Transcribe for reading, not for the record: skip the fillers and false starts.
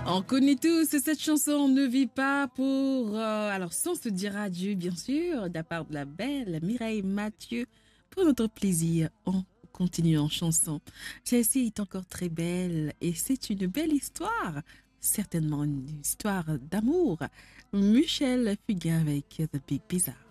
On connaît tous cette chanson Ne vit pas pour... alors sans se dire adieu, bien sûr, de la part de la belle Mireille Mathieu. Pour notre plaisir, on continue en chanson. Celle-ci est encore très belle et c'est une belle histoire. Certainement une histoire d'amour. Michel Fugain avec The Big Bizarre.